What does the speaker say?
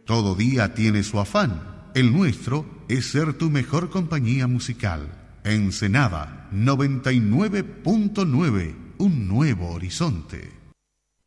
Todo día tiene su afán. El nuestro es ser tu mejor compañía musical. Ensenada 99.9, un nuevo horizonte.